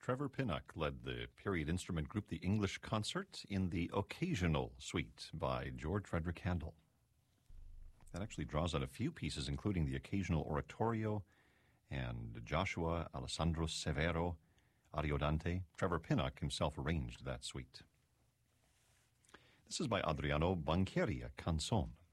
Trevor Pinnock led the period instrument group The English Concert in the Occasional Suite by George Frederick Handel. That actually draws on a few pieces, including the Occasional Oratorio and Joshua Alessandro Severo, Ariodante. Trevor Pinnock himself arranged that suite. This is by Adriano Banchieri, a canzone.